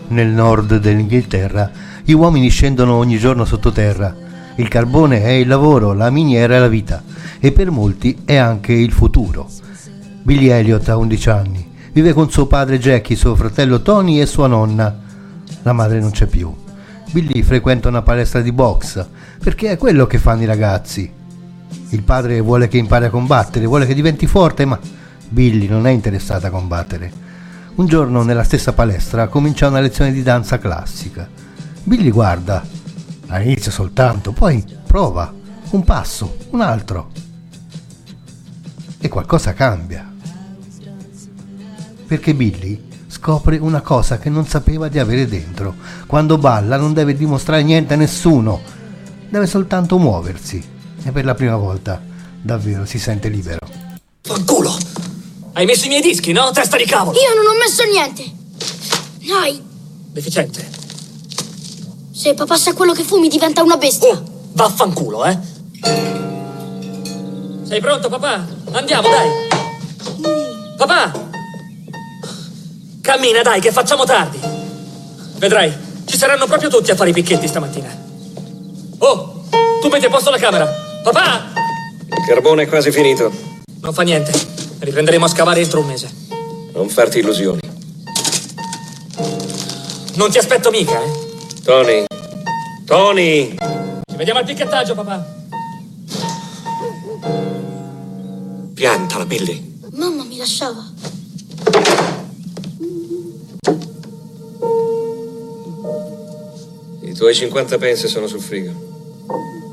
Nel nord dell'Inghilterra gli uomini scendono ogni giorno sottoterra. Il carbone è il lavoro, la miniera è la vita e per molti è anche il futuro. Billy Elliot ha 11 anni, vive con suo padre Jackie, suo fratello Tony e sua nonna. La madre non c'è più. Billy frequenta una palestra di box perché è quello che fanno i ragazzi. Il padre vuole che impari a combattere, vuole che diventi forte, ma Billy non è interessato a combattere. Un giorno nella stessa palestra comincia una lezione di danza classica. Billy guarda, all'inizio soltanto, poi prova, un passo, un altro. E qualcosa cambia. Perché Billy scopre una cosa che non sapeva di avere dentro. Quando balla non deve dimostrare niente a nessuno, deve soltanto muoversi. E per la prima volta davvero si sente libero. Fanculo! Hai messo i miei dischi, no? Testa di cavolo! Io non ho messo niente! Dai! Deficiente. Se papà sa quello che fumi diventa una bestia! Vaffanculo, eh? Sei pronto, papà? Andiamo, dai! Papà! Cammina, dai, che facciamo tardi! Vedrai, ci saranno proprio tutti a fare i picchetti stamattina. Oh, tu metti a posto la camera! Papà! Il carbone è quasi finito. Non fa niente. Riprenderemo a scavare entro un mese. Non farti illusioni. Non ti aspetto mica, eh? Tony! Tony! Ci vediamo al picchettaggio, papà. Piantala, Billy. Mamma mi lasciava. I tuoi 50 pence sono sul frigo.